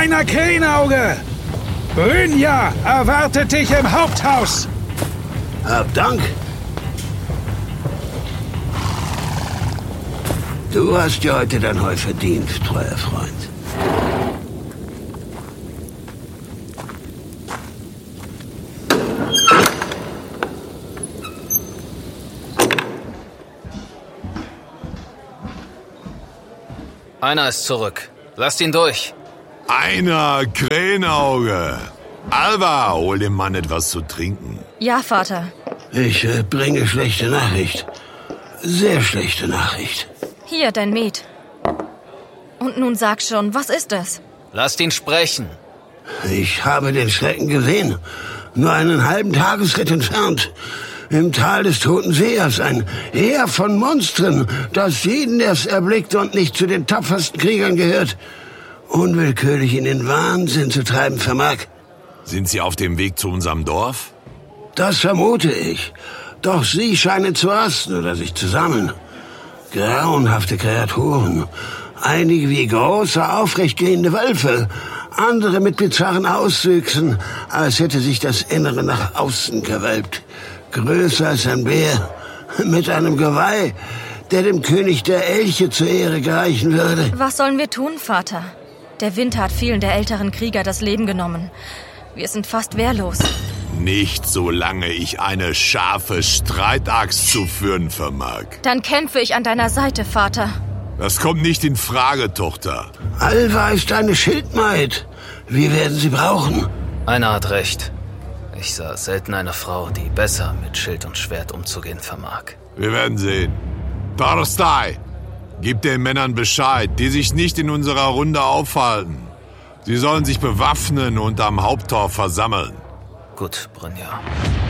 Kleiner Krähenauge! Brynja erwartet dich im Haupthaus! Hab Dank. Du hast dir heute dein Heu verdient, treuer Freund. Einer ist zurück. Lasst ihn durch. Einer, Krähenauge. Alva, hol dem Mann etwas zu trinken. Ja, Vater. Ich bringe schlechte Nachricht. Sehr schlechte Nachricht. Hier, dein Met. Und nun sag schon, was ist es? Lasst ihn sprechen. Ich habe den Schrecken gesehen. Nur einen halben Tagesritt entfernt. Im Tal des Toten Seers ein Heer von Monstern, das jeden, der es erblickt und nicht zu den tapfersten Kriegern gehört, unwillkürlich in den Wahnsinn zu treiben vermag. Sind Sie auf dem Weg zu unserem Dorf? Das vermute ich. Doch sie scheinen zu rasten oder sich zu sammeln. Grauenhafte Kreaturen. Einige wie große, aufrechtgehende Wölfe. Andere mit bizarren Auswüchsen, als hätte sich das Innere nach außen gewölbt. Größer als ein Bär, mit einem Geweih, der dem König der Elche zur Ehre gereichen würde. Was sollen wir tun, Vater? Der Winter hat vielen der älteren Krieger das Leben genommen. Wir sind fast wehrlos. Nicht, solange ich eine scharfe Streitaxt zu führen vermag. Dann kämpfe ich an deiner Seite, Vater. Das kommt nicht in Frage, Tochter. Alva ist eine Schildmaid. Wir werden sie brauchen. Einer hat recht. Ich sah selten eine Frau, die besser mit Schild und Schwert umzugehen vermag. Wir werden sehen. Torstai, gib den Männern Bescheid, die sich nicht in unserer Runde aufhalten. Sie sollen sich bewaffnen und am Haupttor versammeln. Gut, Brynja.